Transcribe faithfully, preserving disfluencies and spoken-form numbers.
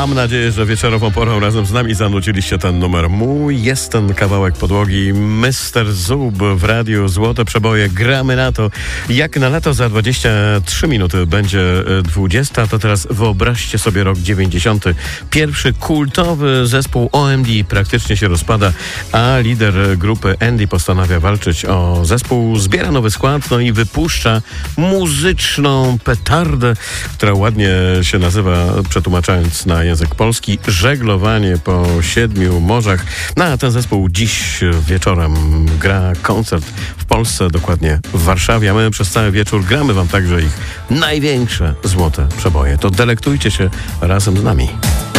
Mam nadzieję, że wieczorową porą razem z nami zanuciliście ten numer. Mój jest ten kawałek podłogi. mister Zub w radiu Złote Przeboje. Gramy na to. Jak na lato za dwadzieścia trzy minuty będzie dwudziesta, to teraz wyobraźcie sobie rok dziewięćdziesiąty. Pierwszy kultowy zespół O M D praktycznie się rozpada, a lider grupy Andy postanawia walczyć o zespół. Zbiera nowy skład, no i wypuszcza muzyczną petardę, która ładnie się nazywa, przetłumaczając na język polski, Żeglowanie po siedmiu morzach. No a ten zespół dziś wieczorem gra koncert w Polsce, dokładnie w Warszawie, a my przez cały wieczór gramy wam także ich największe złote przeboje. To delektujcie się razem z nami.